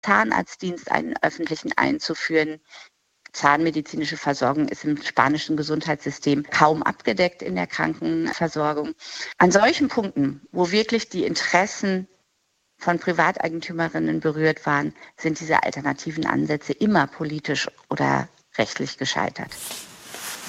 Zahnarztdienst, einen öffentlichen, einzuführen. Zahnmedizinische Versorgung ist im spanischen Gesundheitssystem kaum abgedeckt in der Krankenversorgung. An solchen Punkten, wo wirklich die Interessen von Privateigentümerinnen berührt waren, sind diese alternativen Ansätze immer politisch oder rechtlich gescheitert.